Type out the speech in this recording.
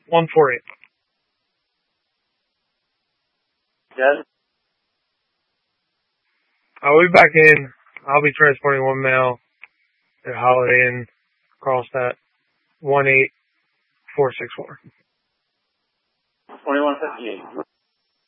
148. Yes. I'll be back in. I'll be transporting one mail at Holiday Inn across that 18464. 2158.